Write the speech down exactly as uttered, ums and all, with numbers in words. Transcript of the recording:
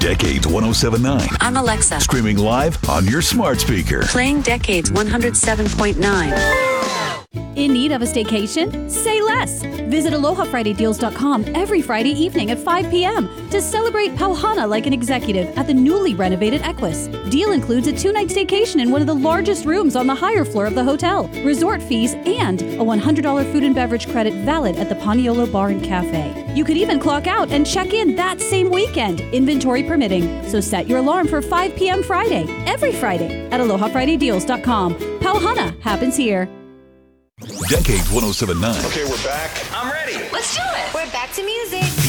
Decades one oh seven point nine. I'm Alexa. Streaming live on your smart speaker. Playing Decades one oh seven point nine. In need of a staycation? Say less. Visit aloha friday deals dot com every Friday evening at five p.m. to celebrate Pauhana like an executive at the newly renovated Equus. Deal includes a two-night staycation in one of the largest rooms on the higher floor of the hotel, resort fees, and a one hundred dollars food and beverage credit valid at the Paniolo Bar and Cafe. You could even clock out and check in that same weekend, inventory permitting. So set your alarm for five p.m. Friday, every Friday at aloha friday deals dot com. Pauhana happens here. Decades one oh seven point nine. Okay, we're back. I'm ready. Let's do it. We're back to music.